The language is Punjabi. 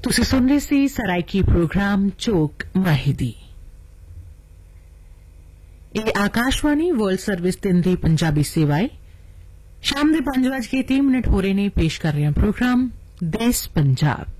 ਤੁਸੀਂ ਸੁਣ ਰਹੇ ਸੀ ਸਰਾਇਕੀ ਪ੍ਰੋਗਰਾਮ ਚੋਕ ਮਾਹਿਦੀ। ਇਹ ਆਕਾਸ਼ਵਾਣੀ ਵਰਲਡ ਸਰਵਿਸ ਦੀ ਪੰਜਾਬੀ ਸੇਵਾਏ ਸ਼ਾਮ ਦੇ 5:30 ਹੋ ਰਹੇ ਨੇ। ਪੇਸ਼ ਕਰ ਰਹੇ ਹਾਂ ਪ੍ਰੋਗਰਾਮ ਦੇਸ਼ ਪੰਜਾਬ।